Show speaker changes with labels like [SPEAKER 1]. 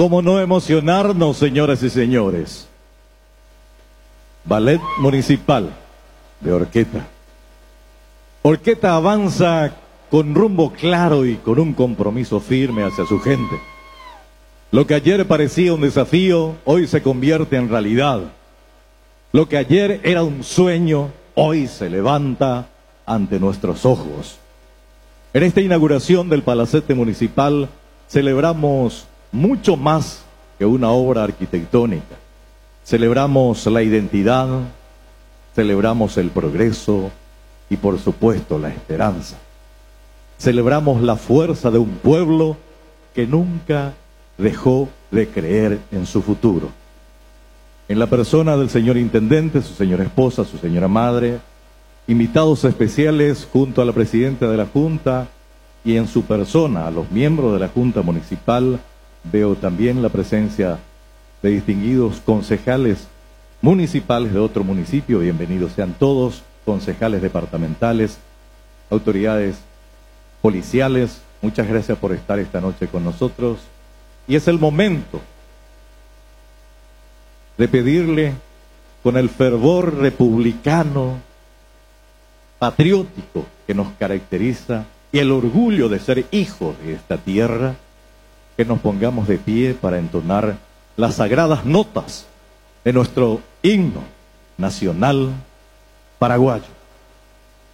[SPEAKER 1] ¿Cómo no emocionarnos, señoras y señores? Ballet Municipal de Orqueta. Orqueta avanza con rumbo claro y con un compromiso firme hacia su gente. Lo que ayer parecía un desafío, hoy se convierte en realidad. Lo que ayer era un sueño, hoy se levanta ante nuestros ojos. En esta inauguración del Palacete Municipal celebramos mucho más que una obra arquitectónica. Celebramos la identidad, celebramos el progreso y por supuesto la esperanza. Celebramos la fuerza de un pueblo que nunca dejó de creer en su futuro. En la persona del señor intendente, su señora esposa, su señora madre, invitados especiales junto a la presidenta de la Junta y en su persona a los miembros de la Junta Municipal, veo también la presencia de distinguidos concejales municipales de otro municipio. Bienvenidos sean todos, concejales departamentales, autoridades policiales. Muchas gracias por estar esta noche con nosotros. Y es el momento de pedirle con el fervor republicano, patriótico que nos caracteriza y el orgullo de ser hijos de esta tierra, que nos pongamos de pie para entonar las sagradas notas de nuestro himno nacional paraguayo.